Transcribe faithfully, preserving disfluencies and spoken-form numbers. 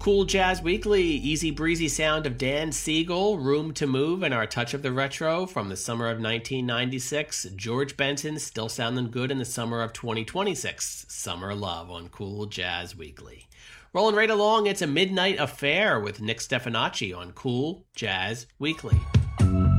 Cool Jazz Weekly, easy breezy sound of Dan Siegel, Room to Move, and our touch of the retro from the summer of nineteen ninety-six. George Benson still sounding good in the summer of twenty twenty-six. Summer Love on Cool Jazz Weekly. Rolling right along, it's A Midnight Affair with Nick Stefanacci on Cool Jazz Weekly.